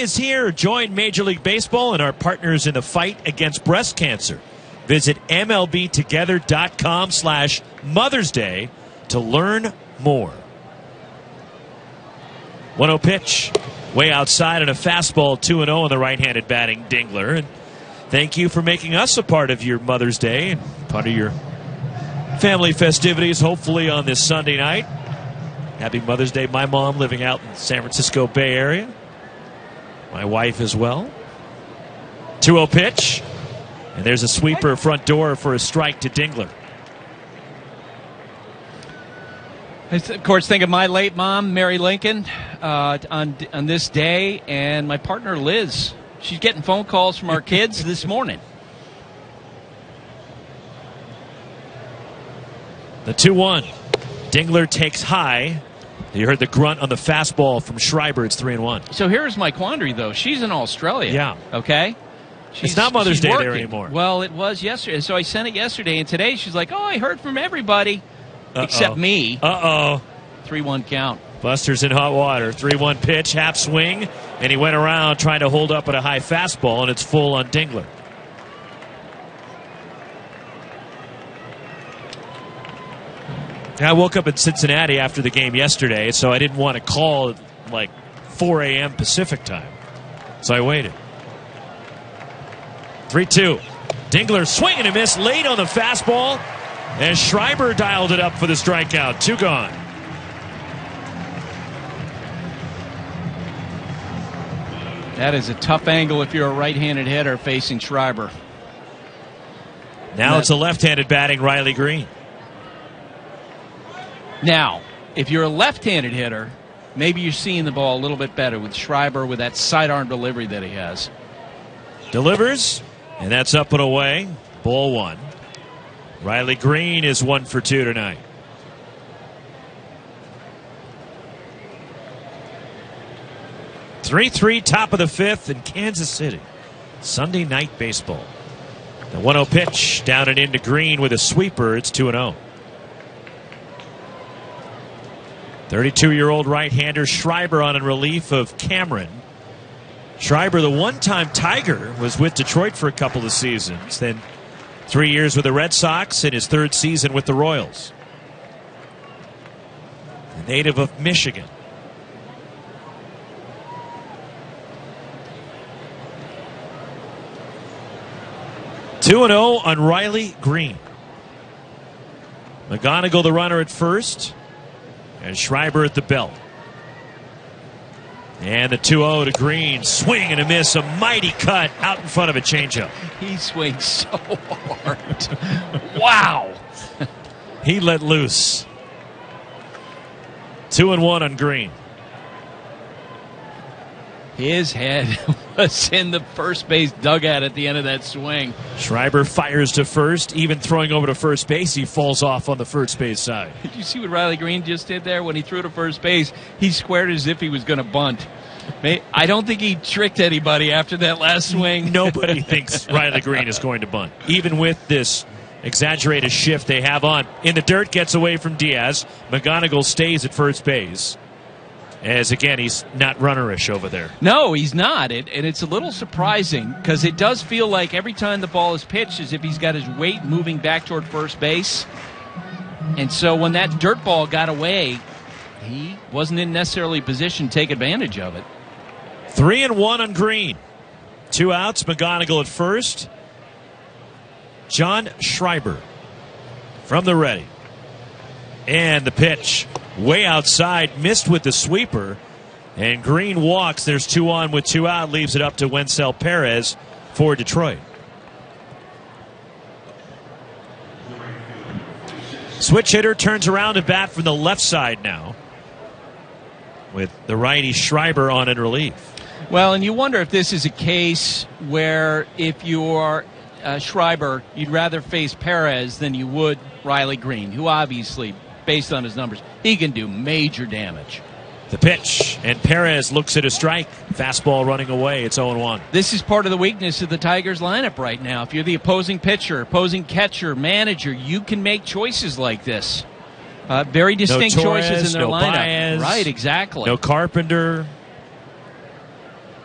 is here. Join Major League Baseball and our partners in the fight against breast cancer. Visit MLBtogether.com/Mother's Day to learn more. 1-0 pitch. Way outside on a fastball, 2-0 on the right-handed batting Dingler. And thank you for making us a part of your Mother's Day and part of your family festivities, hopefully on this Sunday night. Happy Mother's Day. My mom living out in the San Francisco Bay Area. My wife as well. 2-0 pitch. And there's a sweeper front door for a strike to Dingler. Of course, think of my late mom, Mary Lincoln, on this day, and my partner, Liz. She's getting phone calls from our kids this morning. The 2-1. Dingler takes high. You heard the grunt on the fastball from Schreiber. It's 3-1. So here's my quandary, though. She's in Australia. Yeah. Okay? It's not Mother's Day working there anymore. Well, it was yesterday. So I sent it yesterday, and today she's like, I heard from everybody. Except me. 3-1 count. Buster's in hot water. 3-1 pitch, half swing, and he went around trying to hold up at a high fastball, and it's full on Dingler. I woke up in Cincinnati after the game yesterday, so I didn't want to call at like 4 a.m. Pacific time. So I waited. 3-2. Dingler swing and a miss late on the fastball. And Schreiber dialed it up for the strikeout. 2 gone. That is a tough angle if you're a right-handed hitter facing Schreiber. Now it's a left-handed batting Riley Green. Now, if you're a left-handed hitter, maybe you're seeing the ball a little bit better with Schreiber with that sidearm delivery that he has. Delivers, and that's up and away. Ball 1. Riley Green is 1 for 2 tonight. (3-3) top of the 5th in Kansas City. Sunday night baseball. The 1-0 pitch down and into Green with a sweeper. It's 2-0. 32-year-old right-hander Schreiber on in relief of Cameron. Schreiber, the one-time Tiger, was with Detroit for a couple of seasons. Then 3 years with the Red Sox in his 3rd season with the Royals. A native of Michigan. Two 2-0 on Riley Green. McGonigal the runner at first, and Schreiber at the belt. And the 2-0 to Green. Swing and a miss. A mighty cut out in front of a changeup. He swings so hard. Wow. He let loose. 2-1 on Green. His head was in the first base dugout at the end of that swing. Schreiber fires to first. Even throwing over to first base, he falls off on the first base side. Did you see what Riley Green just did there? When he threw to first base, he squared as if he was going to bunt. I don't think he tricked anybody after that last swing. Nobody thinks Riley Green is going to bunt. Even with this exaggerated shift they have on. In the dirt, gets away from Diaz. McGonigal stays at first base. As, again, he's not runnerish over there. No, he's not. And it's a little surprising because it does feel like every time the ball is pitched as if he's got his weight moving back toward first base. And so when that dirt ball got away, he wasn't in necessarily position to take advantage of it. 3-1 on Green. 2 outs. McGonigal at first. John Schreiber from the ready. And the pitch way outside, missed with the sweeper. And Green walks. There's 2 on with 2 out. Leaves it up to Wencel Perez for Detroit. Switch hitter turns around to bat from the left side now, with the righty Schreiber on in relief. Well, and you wonder if this is a case where if you are Schreiber, you'd rather face Perez than you would Riley Green, who obviously, based on his numbers, he can do major damage. The pitch, and Perez looks at a strike. Fastball running away. It's 0-1. This is part of the weakness of the Tigers lineup right now. If you're the opposing pitcher, opposing catcher, manager, you can make choices like this. Very distinct no Torres, choices in their no lineup. Baez, right, exactly. No Carpenter.